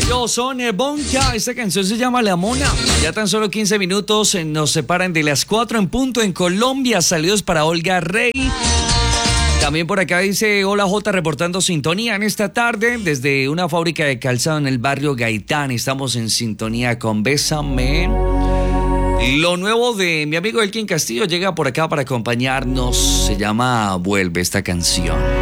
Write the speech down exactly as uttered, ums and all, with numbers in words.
Yo son el Bonca, esta canción se llama La Mona. Ya tan solo quince minutos eh, nos separan de las cuatro en punto en Colombia. Saludos para Olga Rey. También por acá dice Hola J, reportando sintonía en esta tarde desde una fábrica de calzado en el barrio Gaitán. Estamos en sintonía con Bésame. Lo nuevo de mi amigo Elkin Castillo llega por acá para acompañarnos. Se llama Vuelve esta canción.